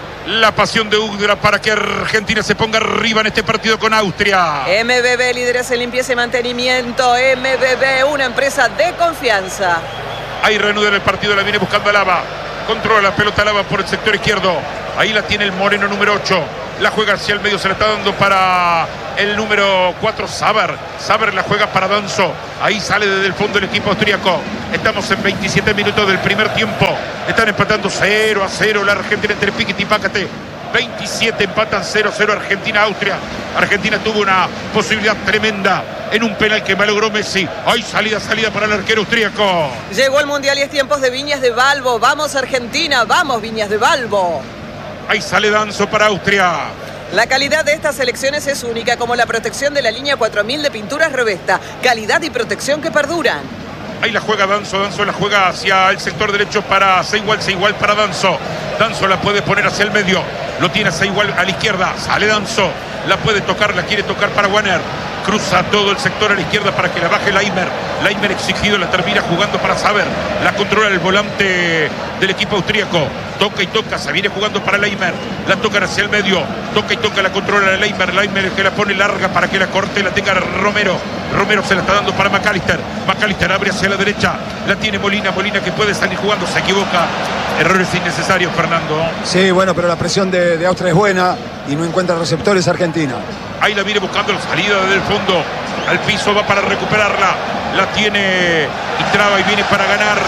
La pasión de Udgra para que Argentina se ponga arriba en este partido con Austria. M B B, líderes en limpieza y mantenimiento. M B B, una empresa de confianza. Ahí reanuda el partido, la viene buscando a Lava. Controla la pelota Lava por el sector izquierdo. Ahí la tiene el moreno número ocho. La juega hacia el medio, se la está dando para el número cuatro, Saber. Saber la juega para Danzo. Ahí sale desde el fondo el equipo austríaco. Estamos en veintisiete minutos del primer tiempo. Están empatando cero a cero la Argentina entre Piquet y Pácate. veintisiete empatan cero a cero Argentina-Austria. Argentina tuvo una posibilidad tremenda en un penal que malogró Messi. Hay salida, salida para el arquero austríaco. Llegó el Mundial y es tiempos de Viñas de Balbo. Vamos Argentina, vamos Viñas de Balbo. Ahí sale Danzo para Austria. La calidad de estas selecciones es única, como la protección de la línea cuatro mil de pinturas Revesta. Calidad y protección que perduran. Ahí la juega Danzo, Danzo la juega hacia el sector derecho para Seigual, Seigual para Danzo. Danzo la puede poner hacia el medio, lo tiene Seigual a la izquierda, sale Danzo, la puede tocar, la quiere tocar para Wanner. Cruza todo el sector a la izquierda para que la baje Laimer. Laimer exigido, la termina jugando para Saber. La controla el volante del equipo austríaco. Toca y toca, se viene jugando para Laimer. La tocan hacia el medio. Toca y toca, la controla Laimer. Laimer que la pone larga para que la corte, la tenga Romero. Romero se la está dando para McAllister. McAllister abre hacia la derecha. La tiene Molina. Molina que puede salir jugando, se equivoca. Errores innecesarios, Fernando. Sí, bueno, pero la presión de, de Austria es buena y no encuentra receptores Argentina. Ahí la viene buscando la salida desde el fondo. Al piso va para recuperarla. La tiene y traba y viene para ganar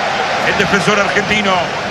el defensor argentino.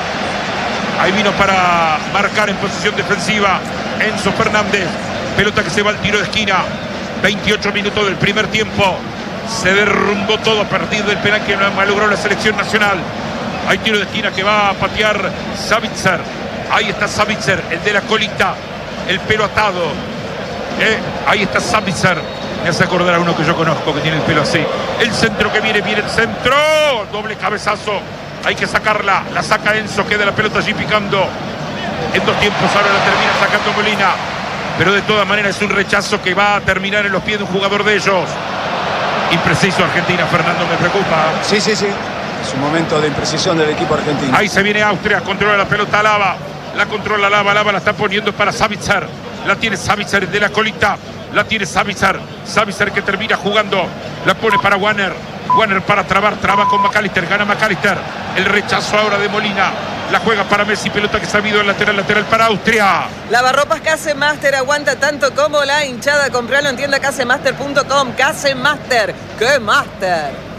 Ahí vino para marcar en posición defensiva Enzo Fernández. Pelota que se va al tiro de esquina. veintiocho minutos del primer tiempo. Se derrumbó todo a partir del penal que malogró la selección nacional. Hay tiro de esquina que va a patear Savitzer. Ahí está Savitzer, el de la colita. El pelo atado. Eh, ahí está Savitzer. Me hace acordar a uno que yo conozco que tiene el pelo así. El centro que viene, viene el centro. Doble cabezazo. Hay que sacarla. La saca Enzo. Queda la pelota allí picando. En dos tiempos ahora la termina sacando Molina. Pero de todas maneras es un rechazo que va a terminar en los pies de un jugador de ellos. Impreciso Argentina, Fernando, me preocupa. Sí, sí, sí. Es un momento de imprecisión del equipo argentino. Ahí se viene Austria. Controla la pelota Lava. La controla Lava. Lava la está poniendo para Savitzer. La tiene Savitzer de la colita. La tiene Savitzer. Savitzer que termina jugando. La pone para Wanner. Wanner para trabar. Traba con McAllister. Gana McAllister. El rechazo ahora de Molina. La juega para Messi. Pelota que se ha ido al lateral. Lateral para Austria. Lavarropas Casemaster aguanta tanto como la hinchada. Compralo en tienda casemaster punto com. Casemaster. ¡Qué máster!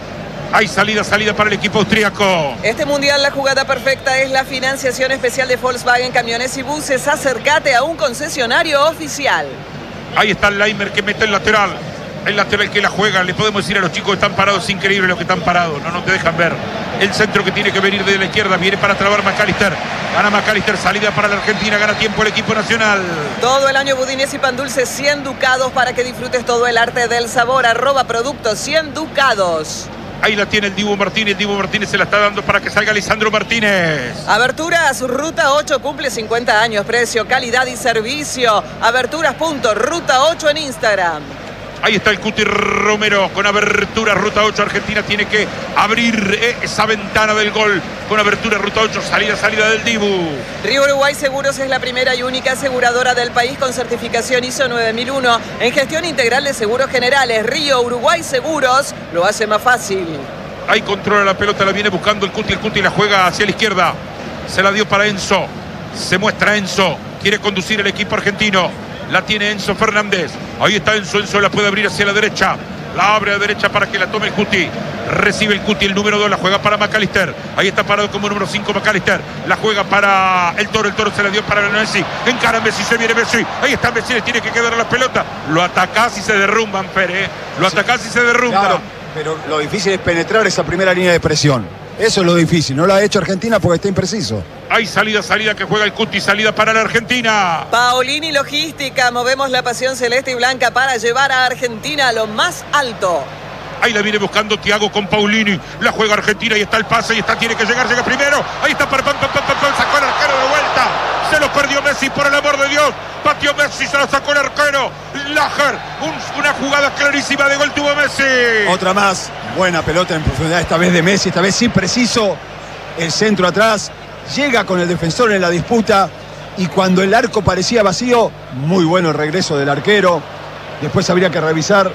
Hay salida, salida para el equipo austríaco. Este mundial, la jugada perfecta es la financiación especial de Volkswagen Camiones y Buses. Acércate a un concesionario oficial. Ahí está el Leimer que mete el lateral. El lateral que la juega. Le podemos decir a los chicos que están parados, es increíble lo que están parados. No, no te dejan ver. El centro que tiene que venir de la izquierda viene para trabar McAllister. Gana McAllister, salida para la Argentina, gana tiempo el equipo nacional. Todo el año budines y pan dulce, cien ducados para que disfrutes todo el arte del sabor. Arroba productos cien ducados. Ahí la tiene el Dibu Martínez. Dibu Martínez se la está dando para que salga Lisandro Martínez. Aberturas Ruta ocho cumple cincuenta años. Precio, calidad y servicio. Aberturas punto ruta ocho en Instagram. Ahí está el Cuti Romero con abertura Ruta ocho. Argentina tiene que abrir eh, esa ventana del gol con abertura Ruta ocho. Salida, salida del Dibu. Río Uruguay Seguros es la primera y única aseguradora del país con certificación I S O nueve mil uno en gestión integral de seguros generales. Río Uruguay Seguros lo hace más fácil. Ahí controla la pelota, la viene buscando el Cuti. El Cuti la juega hacia la izquierda. Se la dio para Enzo. Se muestra Enzo. Quiere conducir el equipo argentino. La tiene Enzo Fernández. Ahí está Enzo. Enzo la puede abrir hacia la derecha. La abre a la derecha para que la tome el Cuti. Recibe el Cuti, el número dos. La juega para McAllister. Ahí está parado como número cinco McAllister. La juega para el Toro. El Toro se la dio para Messi. Encara Messi. Se viene Messi. Ahí está Messi. Le tiene que quedar a la pelota. Lo atacás y se derrumban, Pérez. Lo atacás y se derrumban. Claro, pero lo difícil es penetrar esa primera línea de presión. Eso es lo difícil. No lo ha hecho Argentina porque está impreciso. Hay salida, salida que juega el Cuti. Salida para la Argentina. Paolini Logística. Movemos la pasión celeste y blanca para llevar a Argentina a lo más alto. Ahí la viene buscando Thiago con Paulini. La juega Argentina y está el pase. Y está, tiene que llegar, llega primero. Ahí está para pam, pam, pam, pam, sacó el arquero de vuelta. Se lo perdió Messi, por el amor de Dios. Pateó Messi, se lo sacó el arquero. Lager, un, una jugada clarísima de gol tuvo Messi. Otra más. Buena pelota en profundidad, esta vez de Messi. Esta vez sí preciso. El centro atrás. Llega con el defensor en la disputa. Y cuando el arco parecía vacío, muy bueno el regreso del arquero. Después habría que revisar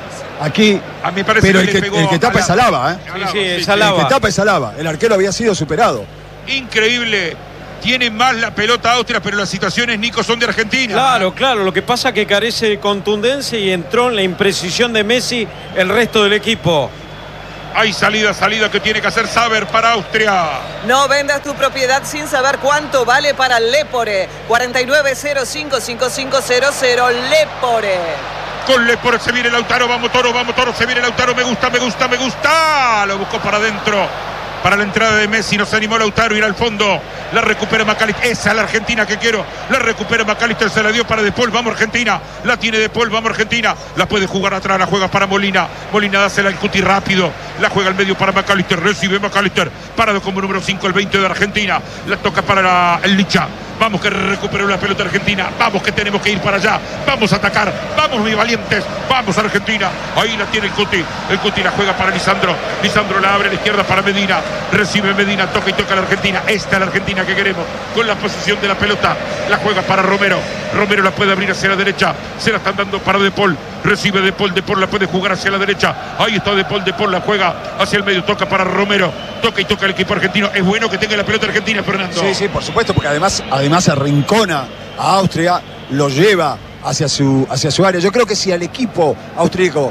aquí. A mí parece pero que el que, pegó el que tapa es Alaba, ¿eh? Sí, sí, es El Alaba. que tapa es Alaba. El arquero había sido superado. Increíble. Tiene más la pelota Austria, pero las situaciones, Nico, son de Argentina. Claro, claro. Lo que pasa es que carece de contundencia y entró en la imprecisión de Messi el resto del equipo. Hay salida, salida que tiene que hacer Saber para Austria. No vendas tu propiedad sin saber cuánto vale para Lepore. cuarenta y nueve cero cinco cinco cinco cero cero Lepore. Con Lepore se viene Lautaro, vamos Toro, vamos Toro, se viene Lautaro, me gusta, me gusta, me gusta. Lo buscó para adentro. Para la entrada de Messi, no se animó Lautaro a ir al fondo. La recupera McAllister. Esa es la Argentina que quiero. La recupera McAllister, se la dio para De Paul. Vamos Argentina. La tiene De Paul, vamos Argentina. La puede jugar atrás, la juega para Molina. Molina dásela al Cuti rápido. La juega al medio para McAllister. Recibe McAllister. Parado como número cinco, el veinte de Argentina. La toca para la, el Licha. Vamos que recuperó la pelota Argentina. Vamos que tenemos que ir para allá. Vamos a atacar. Vamos, mis valientes. Vamos Argentina. Ahí la tiene el Cuti. El Cuti la juega para Lisandro. Lisandro la abre a la izquierda para Medina. Recibe Medina. Toca y toca la Argentina. Esta es la Argentina que queremos. Con la posición de la pelota. La juega para Romero. Romero la puede abrir hacia la derecha. Se la están dando para De Paul. Recibe De Paul. De Paul la puede jugar hacia la derecha. Ahí está De Paul. De Paul la juega hacia el medio. Toca para Romero. Toca y toca el equipo argentino. Es bueno que tenga la pelota argentina, Fernando. Sí, sí, por supuesto, porque además, además arrincona a Austria, lo lleva hacia su, hacia su área. Yo creo que si al equipo austríaco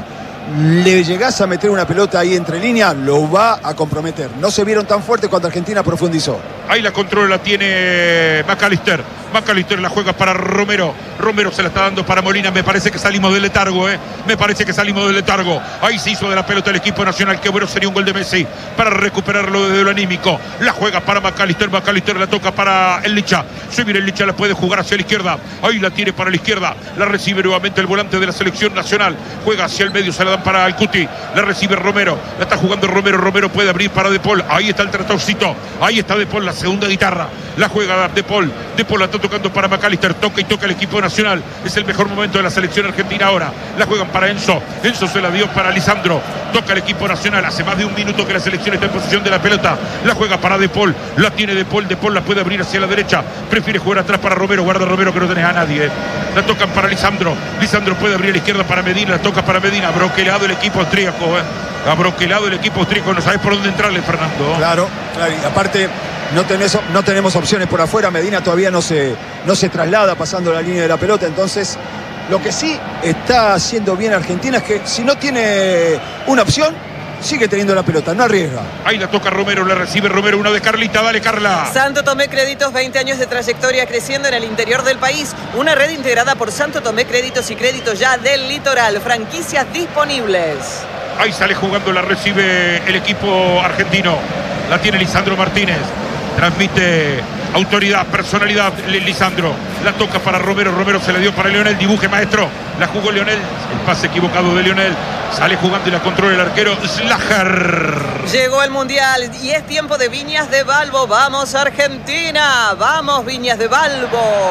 le llegase a meter una pelota ahí entre líneas, lo va a comprometer. No se vieron tan fuertes cuando Argentina profundizó. Ahí la controla, la tiene McAllister. McAllister la juega para Romero. Romero se la está dando para Molina. Me parece que salimos del letargo, ¿eh? Me parece que salimos del letargo. Ahí se hizo de la pelota el equipo nacional. Qué bueno sería un gol de Messi para recuperarlo desde lo anímico. La juega para McAllister. McAllister la toca para el Licha. Se viene el Licha, la puede jugar hacia la izquierda. Ahí la tiene para la izquierda. La recibe nuevamente el volante de la selección nacional. Juega hacia el medio, se la dan para el Cuti. La recibe Romero. La está jugando Romero. Romero puede abrir para De Paul. Ahí está el tratoncito. Ahí está De Paul, la segunda guitarra. La juega De Paul. De Paul la está tocando para McAllister. Toca y toca el equipo nacional. Es el mejor momento de la selección argentina ahora. La juegan para Enzo. Enzo se la dio para Lisandro. Toca el equipo nacional. Hace más de un minuto que la selección está en posición de la pelota. La juega para De Paul. La tiene De Paul. De Paul la puede abrir hacia la derecha. Prefiere jugar atrás para Romero. Guarda Romero que no tenés a nadie. La tocan para Lisandro. Lisandro puede abrir a la izquierda para Medina. La toca para Medina. Broquelado el equipo austríaco. ¿eh? Ha broquelado el equipo austríaco. No sabes por dónde entrarle, Fernando. Claro, claro. Y aparte, no, tenés, no tenemos opciones por afuera. Medina todavía no se, no se traslada pasando la línea de la pelota. Entonces, lo que sí está haciendo bien Argentina es que si no tiene una opción, sigue teniendo la pelota, no arriesga. Ahí la toca Romero, la recibe Romero, una de Carlita, dale Carla. Santo Tomé Créditos, veinte años de trayectoria creciendo en el interior del país. Una red integrada por Santo Tomé Créditos y Créditos Ya del Litoral. Franquicias disponibles. Ahí sale jugando, la recibe el equipo argentino. La tiene Lisandro Martínez. Transmite autoridad, personalidad, Lisandro. La toca para Romero, Romero se la dio para Leonel. Dibuje, maestro. La jugó Leonel. El pase equivocado de Leonel. Sale jugando y la controla el arquero Slager. Llegó el Mundial y es tiempo de Viñas de Balbo. Vamos Argentina. Vamos Viñas de Balbo.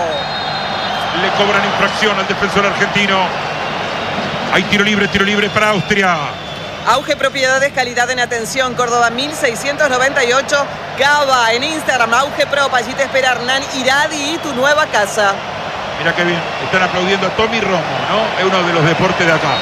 Le cobran infracción al defensor argentino. Hay tiro libre, tiro libre para Austria. Auge Propiedades, calidad en atención. Córdoba mil seiscientos noventa y ocho. Cava en Instagram. Auge Pro. Allí te espera Hernán Iradi y tu nueva casa. Mira qué bien. Están aplaudiendo a Tommy Romo, ¿no? Es uno de los deportes de acá.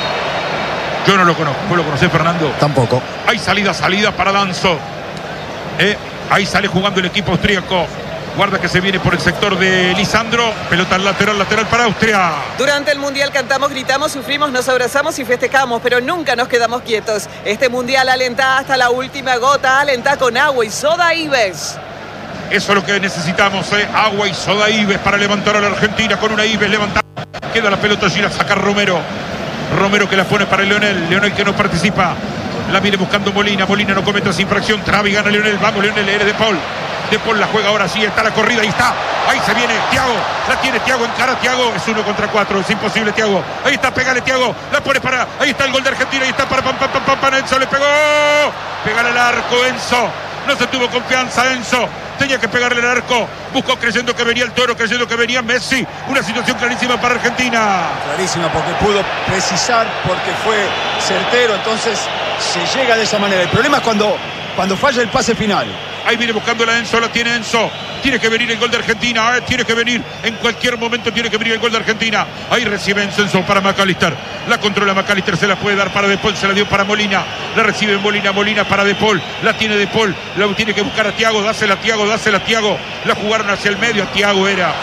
Yo no lo conozco. ¿Vos lo conocés, Fernando? Tampoco. Hay salida, salida para Danzo. Eh, ahí sale jugando el equipo austríaco. Guarda que se viene por el sector de Lisandro. Pelota lateral, lateral para Austria. Durante el Mundial cantamos, gritamos, sufrimos, nos abrazamos y festejamos, pero nunca nos quedamos quietos. Este Mundial alenta hasta la última gota, alenta con agua y soda Ives. Eso es lo que necesitamos, ¿eh? Agua y soda Ives para levantar a la Argentina con una Ives levantada. Queda la pelota allí, la saca Romero. Romero que la pone para Leonel. Leonel que no participa. La viene buscando Molina. Molina no comete esa infracción. Traba y gana Leonel. Vamos, Leonel, eres de Paul. De Paul la juega ahora sí. Está la corrida. Ahí está. Ahí se viene Thiago. La tiene Thiago en cara. Thiago es uno contra cuatro. Es imposible, Thiago. Ahí está. Pégale, Thiago. La pone para. Ahí está el gol de Argentina. Ahí está para pam, pam, pam, pam, pam. Enzo le pegó. Pégale al arco, Enzo. No se tuvo confianza, Enzo. Tenía que pegarle al arco. Buscó creyendo que venía el Toro, creyendo que venía Messi. Una situación clarísima para Argentina. Clarísima, porque pudo precisar, porque fue certero, entonces se llega de esa manera. El problema es cuando, cuando falla el pase final. Ahí viene buscando la Enzo, la tiene Enzo. Tiene que venir el gol de Argentina, eh, tiene que venir. En cualquier momento tiene que venir el gol de Argentina. Ahí recibe Enzo, Enzo para McAllister. La controla McAllister, se la puede dar para De Paul, se la dio para Molina. La recibe Molina, Molina para De Paul. La tiene De Paul, la tiene que buscar a Thiago. Dásela a Thiago, dásela a Thiago. La jugaron hacia el medio, a Thiago era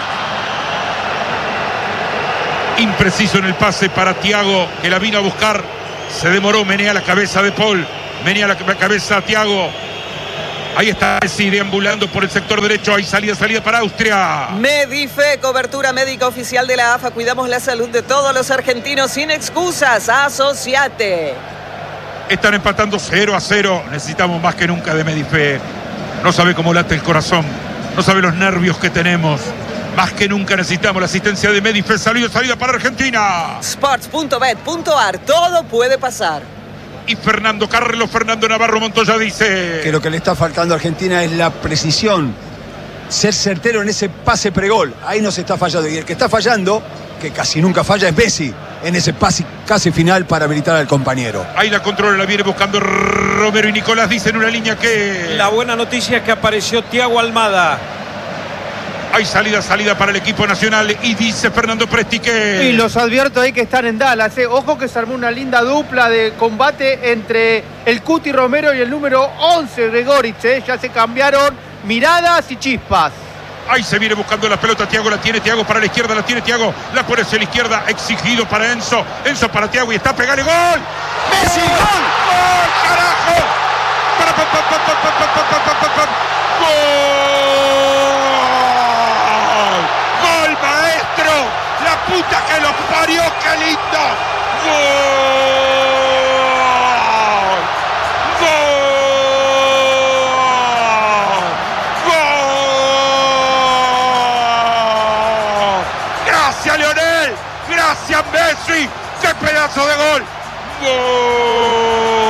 impreciso en el pase para Thiago, que la vino a buscar. Se demoró, menea la cabeza de Paul. Menea la cabeza a Thiago. Ahí está Messi deambulando por el sector derecho. Ahí salida, salida para Austria. Medife, cobertura médica oficial de la A F A. Cuidamos la salud de todos los argentinos sin excusas. Asociate. Están empatando cero a cero. Necesitamos más que nunca de Medife. No sabe cómo late el corazón. No sabe los nervios que tenemos. Más que nunca necesitamos la asistencia de Medife. Salida, salida para Argentina. Sports punto bet punto ar. Todo puede pasar. Y Fernando Carlos, Fernando Navarro Montoya dice que lo que le está faltando a Argentina es la precisión, ser certero en ese pase pregol. Ahí no se está fallando. Y el que está fallando, que casi nunca falla, es Messi, en ese pase casi final para habilitar al compañero. Ahí la controla, la viene buscando Romero y Nicolás. Dicen una línea que... La buena noticia es que apareció Thiago Almada. Hay salida, salida para el equipo nacional. Y dice Fernando Presti que... Y los advierto ahí que están en Dallas. Eh. Ojo que se armó una linda dupla de combate entre el Cuti Romero y el número once, Gregorich. Eh. Ya se cambiaron miradas y chispas. Ahí se viene buscando la pelota. Thiago la tiene. Thiago para la izquierda. La tiene Thiago. La pone hacia la izquierda. Exigido para Enzo. Enzo para Thiago. Y está pegale. ¡Gol! ¡Messi! ¡Gol! ¡Gol! ¡Carajo! ¡Para, pa, pa, pa, pa, pa, pa, pa, pa, pa, pa! ¡Gol! ¡La puta que los parió! ¡Qué lindo! ¡Gol! ¡Gol! ¡Gol! ¡Gracias, Leonel! ¡Gracias, Messi! ¡Qué pedazo de gol! ¡Gol!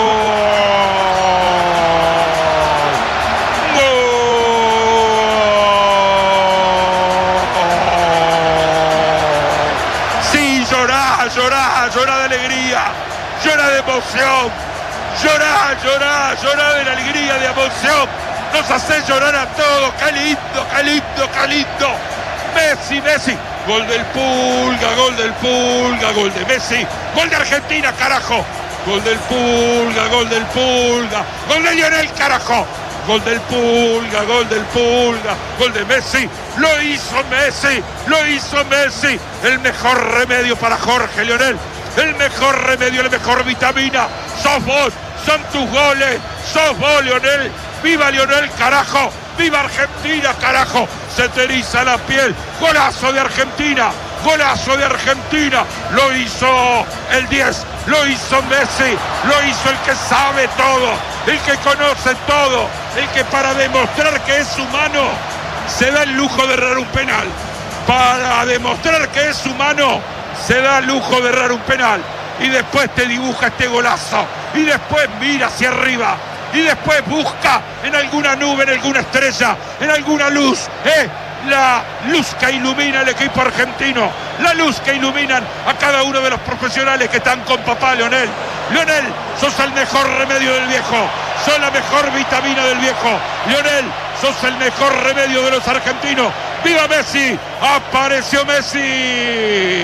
Llorá, llorá de alegría, llorá de emoción, llorá, llorá, llorá de la alegría, de emoción. Nos hace llorar a todos. Qué lindo, qué lindo, qué lindo. Messi, Messi. Gol del Pulga, gol del Pulga, gol de Messi. Gol de Argentina, carajo. Gol del Pulga, gol del Pulga. Gol de Lionel, carajo. Gol del Pulga, gol del Pulga, gol de Messi. Lo hizo Messi, lo hizo Messi. El mejor remedio para Jorge Lionel. El mejor remedio, la mejor vitamina. Sos vos, sos son tus goles, sos vos, Lionel. ¡Viva Lionel, carajo! ¡Viva Argentina, carajo! Se te eriza la piel. Golazo de Argentina, golazo de Argentina. Lo hizo el diez, lo hizo Messi, lo hizo el que sabe todo, el que conoce todo, el que para demostrar que es humano se da el lujo de errar un penal. Para demostrar que es humano se da el lujo de errar un penal. Y después te dibuja este golazo. Y después mira hacia arriba. Y después busca en alguna nube, en alguna estrella, en alguna luz, ¿eh? La luz que ilumina al equipo argentino, la luz que iluminan a cada uno de los profesionales que están con papá Lionel. Lionel, sos el mejor remedio del viejo, sos la mejor vitamina del viejo. Lionel, sos el mejor remedio de los argentinos. ¡Viva Messi! ¡Apareció Messi!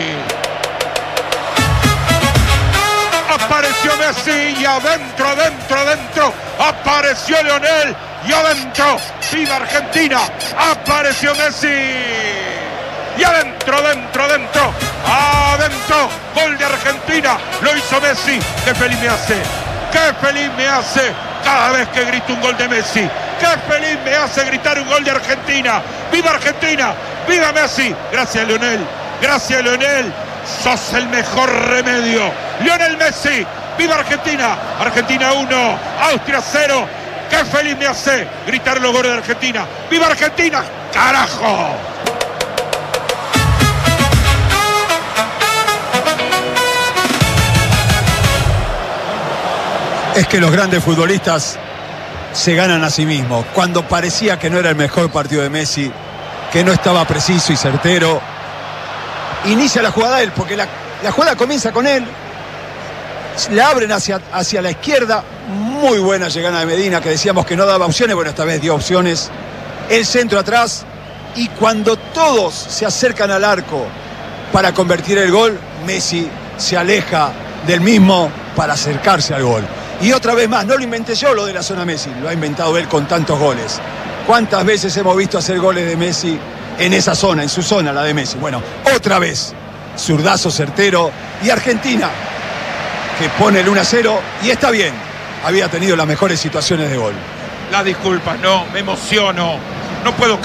Apareció Messi y adentro, adentro, adentro apareció Lionel y adentro, ¡viva Argentina! Apareció Messi y adentro, adentro, adentro, adentro, gol de Argentina, lo hizo Messi. ¡Qué feliz me hace! ¡Qué feliz me hace cada vez que grito un gol de Messi! ¡Qué feliz me hace gritar un gol de Argentina! ¡Viva Argentina! ¡Viva Messi! Gracias, Lionel, gracias, Lionel. Sos el mejor remedio. Lionel Messi. ¡Viva Argentina! Argentina uno, Austria cero. ¡Qué feliz me hace gritar los goles de Argentina! ¡Viva Argentina! ¡Carajo! Es que los grandes futbolistas se ganan a sí mismos. Cuando parecía que no era el mejor partido de Messi, que no estaba preciso y certero, inicia la jugada él, porque la, la jugada comienza con él. La abren hacia, hacia la izquierda. Muy buena llegada de Medina, que decíamos que no daba opciones. Bueno, esta vez dio opciones. El centro atrás. Y cuando todos se acercan al arco para convertir el gol, Messi se aleja del mismo para acercarse al gol. Y otra vez más, no lo inventé yo lo de la zona Messi, lo ha inventado él con tantos goles. ¿Cuántas veces hemos visto hacer goles de Messi en esa zona, en su zona, la de Messi? Bueno, otra vez, zurdazo certero. Y Argentina, que pone el uno a cero y está bien. Había tenido las mejores situaciones de gol. Las disculpas, no, me emociono. No puedo